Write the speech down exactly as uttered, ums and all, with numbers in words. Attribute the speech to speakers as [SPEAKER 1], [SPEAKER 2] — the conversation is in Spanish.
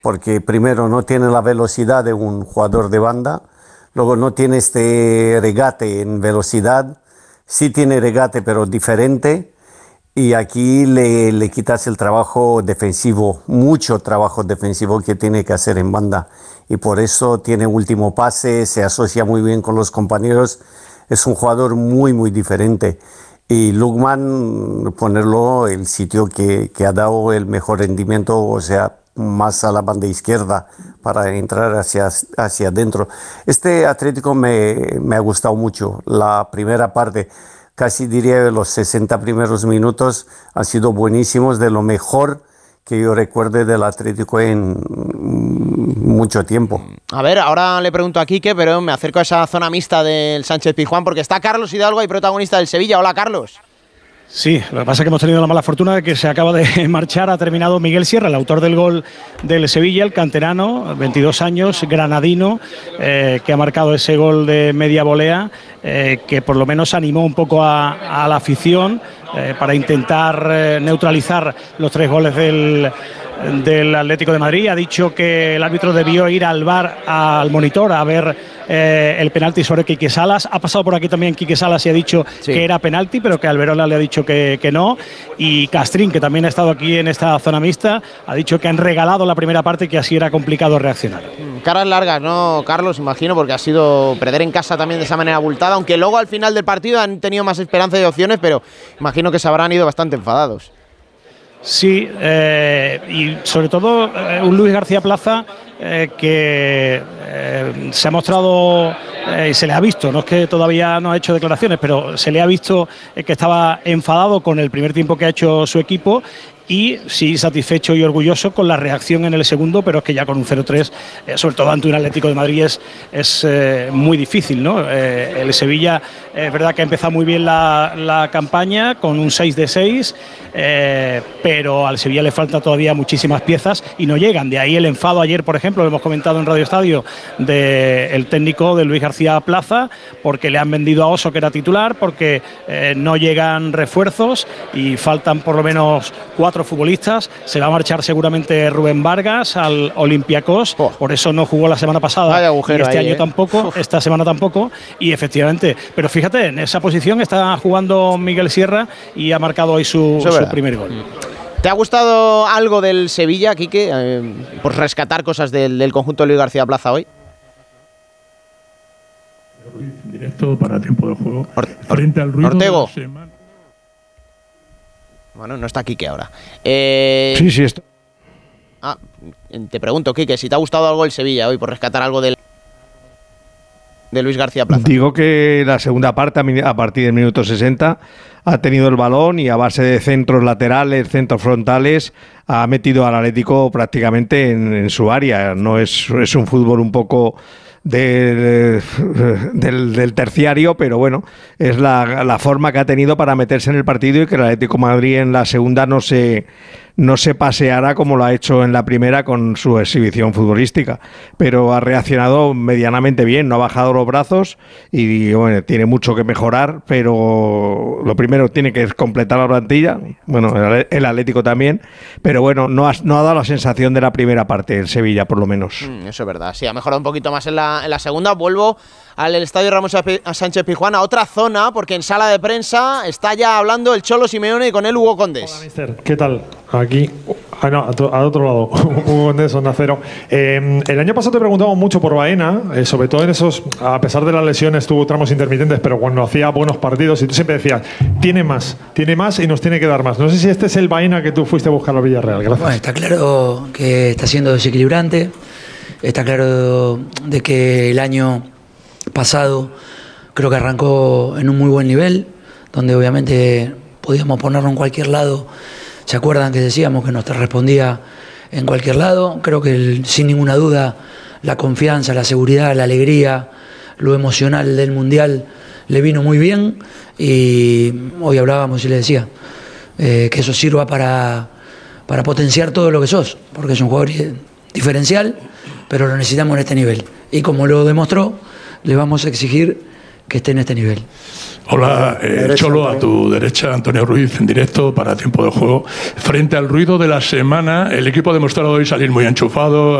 [SPEAKER 1] porque primero no tiene la velocidad de un jugador de banda, luego no tiene este regate en velocidad, sí tiene regate pero diferente, y aquí le, le quitas el trabajo defensivo, mucho trabajo defensivo que tiene que hacer en banda, y por eso tiene último pase, se asocia muy bien con los compañeros, es un jugador muy muy diferente. Y Lookman, ponerlo el sitio que, que ha dado el mejor rendimiento, o sea, más a la banda izquierda para entrar hacia, hacia adentro. Este Atlético me, me ha gustado mucho. La primera parte, casi diría los sesenta primeros minutos, han sido buenísimos, de lo mejor que yo recuerde del Atlético en mucho tiempo.
[SPEAKER 2] A ver, ahora le pregunto a Quique, pero me acerco a esa zona mixta del Sánchez Pizjuán, porque está Carlos Hidalgo y protagonista del Sevilla. Hola, Carlos.
[SPEAKER 3] Sí, lo que pasa es que hemos tenido la mala fortuna de que se acaba de marchar, ha terminado Miguel Sierra, el autor del gol del Sevilla, el canterano, veintidós años, granadino, eh, que ha marcado ese gol de media volea, eh, que por lo menos animó un poco a, a la afición eh, para intentar eh, neutralizar los tres goles del, del Atlético de Madrid. Ha dicho que el árbitro debió ir al V A R, al monitor, a ver Eh, el penalti sobre Quique Salas. Ha pasado por aquí también Quique Salas y ha dicho sí. que era penalti, pero que Alberola le ha dicho que, que no. Y Castrín, que también ha estado aquí en esta zona mixta, ha dicho que han regalado la primera parte y que así era complicado reaccionar.
[SPEAKER 2] Caras largas, ¿no, Carlos? Imagino, porque ha sido perder en casa también de esa manera abultada, aunque luego al final del partido han tenido más esperanza y opciones, pero imagino que se habrán ido bastante enfadados.
[SPEAKER 3] Sí, eh, y sobre todo eh, un Luis García Plaza eh, que eh, se ha mostrado eh, y se le ha visto, no es que todavía no ha hecho declaraciones, pero se le ha visto eh, que estaba enfadado con el primer tiempo que ha hecho su equipo, y sí satisfecho y orgulloso con la reacción en el segundo, pero es que ya con un cero tres, eh, sobre todo ante un Atlético de Madrid, es, es eh, muy difícil, ¿no? Eh, el Sevilla es eh, verdad que ha empezado muy bien la, la campaña con un seis de seis, eh, pero al Sevilla le falta todavía muchísimas piezas y no llegan. De ahí el enfado ayer, por ejemplo, lo hemos comentado en Radio Estadio, del técnico de Luis García Plaza, porque le han vendido a Oso, que era titular, porque eh, no llegan refuerzos y faltan por lo menos cuatro futbolistas. Se va a marchar seguramente Rubén Vargas al Olympiacos, oh. por eso no jugó la semana pasada y este
[SPEAKER 2] ahí,
[SPEAKER 3] año
[SPEAKER 2] eh.
[SPEAKER 3] tampoco, Uf. esta semana tampoco, y efectivamente, pero fíjate, en esa posición está jugando Miguel Sierra y ha marcado hoy su, su primer gol.
[SPEAKER 2] ¿Te ha gustado algo del Sevilla, Quique, eh, por rescatar cosas del, del conjunto de Luis García Plaza hoy?
[SPEAKER 4] Directo para tiempo de juego.
[SPEAKER 2] Or,
[SPEAKER 4] Frente al ruido
[SPEAKER 2] Ortego.
[SPEAKER 4] de la semana.
[SPEAKER 2] Bueno, no está Quique ahora. Eh...
[SPEAKER 4] Sí, sí, está.
[SPEAKER 2] Ah, te pregunto, Quique, si te ha gustado algo el Sevilla hoy por rescatar algo del de Luis García Plaza.
[SPEAKER 5] Digo que la segunda parte, a partir del minuto sesenta, ha tenido el balón y a base de centros laterales, centros frontales, ha metido al Atlético prácticamente en, en su área. No es, es un fútbol un poco de, del, del terciario, pero bueno, es la, la forma que ha tenido para meterse en el partido y que el Atlético de Madrid en la segunda no se, no se paseara como lo ha hecho en la primera con su exhibición futbolística, pero ha reaccionado medianamente bien, no ha bajado los brazos y bueno, tiene mucho que mejorar, pero lo primero tiene que completar la plantilla, bueno, el Atlético también, pero bueno, no ha, no ha dado la sensación de la primera parte, el Sevilla por lo menos.
[SPEAKER 2] Mm, eso es verdad, sí, ha mejorado un poquito más en la, en la segunda. Vuelvo al estadio Ramón Sánchez Pizjuán, a otra zona, porque en sala de prensa está ya hablando el Cholo Simeone y con él Hugo Condés.
[SPEAKER 6] Hola, mister, ¿qué tal? Aquí, ah, no, al otro lado, Hugo Condés, Onda Cero. Eh, el año pasado te preguntamos mucho por Baena, eh, sobre todo en esos, a pesar de las lesiones, tuvo tramos intermitentes, pero cuando hacía buenos partidos, y tú siempre decías, tiene más, tiene más y nos tiene que dar más. No sé si este es el Baena que tú fuiste a buscar a Villarreal. Gracias.
[SPEAKER 7] Bueno, está claro que está siendo desequilibrante, está claro de que el año pasado creo que arrancó en un muy buen nivel, donde obviamente podíamos ponerlo en cualquier lado. ¿Se acuerdan que decíamos que nos respondía en cualquier lado? Creo que el, sin ninguna duda la confianza, la seguridad, la alegría, lo emocional del Mundial le vino muy bien, y hoy hablábamos y le decía eh, que eso sirva para, para potenciar todo lo que sos, porque es un jugador diferencial, pero lo necesitamos en este nivel, y como lo demostró, le vamos a exigir que esté en este nivel.
[SPEAKER 8] Hola, eh, Cholo, a tu derecha, Antonio Ruiz, en directo para Tiempo de Juego. Frente al ruido de la semana, el equipo ha demostrado hoy salir muy enchufado.